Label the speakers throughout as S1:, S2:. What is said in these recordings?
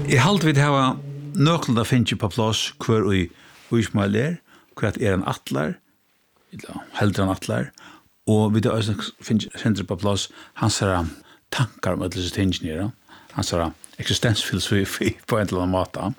S1: Jeg halte vi det her nøklen da finnes på plass hver og Ismail hver en atler, heldre en atler, og vi da også finnes på plass hans tankar om disse tingene, hans eksistensfilosofi på en eller annen måte.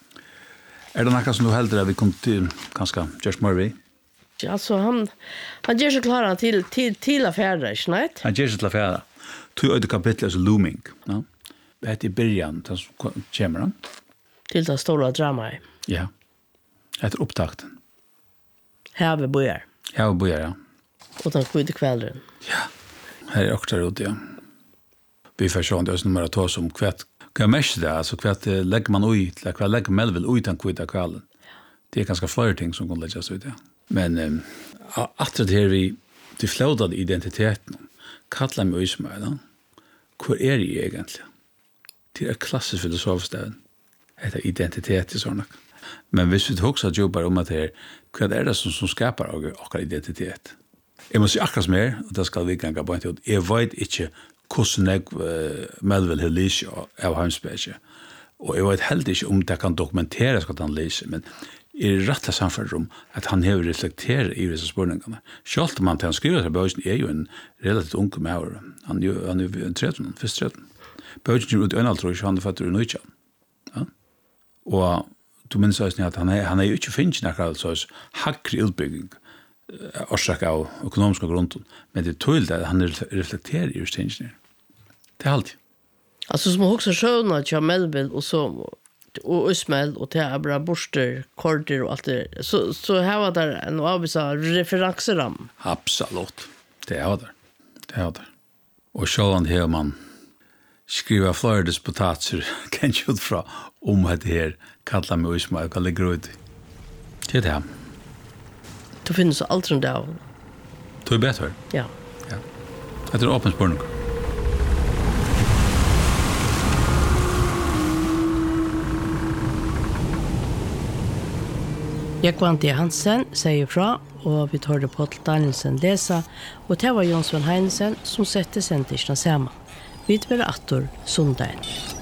S1: Det noe som du heldre vi kunne til kanskje Josh Murray?
S2: Altså, han gjør seg klar til affærer, ikke sant?
S1: Han gjør seg til affærer. Tog øyde kapitlet er looming. No? Det heter i början, det kommer han.
S2: Til det stora dramaet.
S1: Ja. Det er opptakten.
S2: Have bojar.
S1: Have bojar, ja.
S2: Og den kvide kvelden.
S1: Ja. Her er også ute, ja. Vi får se om det er nummer to som kvett. Hva er mest det? Altså, kvett legger man ut, hva legger man vel ut den kvide kvelden? Det er ganske flere ting som kan legges ut, ja. Men at det her vi til flådade identiteten, kallar mig Ismail, hvor er jeg egentlig? Det er klassisk filosofisk det heter identitet i sånne. Men hvis vi også jobber om at det hva er det som skapar akkurat identitet? Jeg må si akkurat mer, og det skal vi ganga på en tid. Jeg vet ikke hvordan jeg medvel har lyst av Heimsberg. Og jeg vet heller ikke om det kan dokumenteres hva han lyser, men jeg er rett og samfunnet om at han har reflekteret i disse spørningene. Selv om han til han skriver til bøysen er jo en relativt unge med år. Han er jo 13, først 13. Bøysen kommer ut i øynald, tror jeg, han er født i Nøytjan. Ja? Og du minns også at han er jo ikke finnes noe så hakker utbygging årsak av økonomiske grunnen, men det er tydelig at han reflekterer i disse tingene. Det er alltid.
S2: Altså som också sjøvna til Melville og Ismail og til Abra Borster, Korder og alt det. Så her var det en avvisa referanseram.
S1: Absolutt. Det er det. Det er det. Og sjålan her man skriver flere disputatser kan ikke ut fra om at det her kallar meg Ismail, hva ligger ut. Det er det.
S2: Det finnes alt rundt det av.
S1: Det er bedre?
S2: Ja.
S1: Det er åpen spørning.
S2: Jakvanti Hansen sier fra, og vi tar det på til Danielsen lesa, og det var Jonsson Heinesen som sette sendtisene sammen. Vi tar attor sondagen.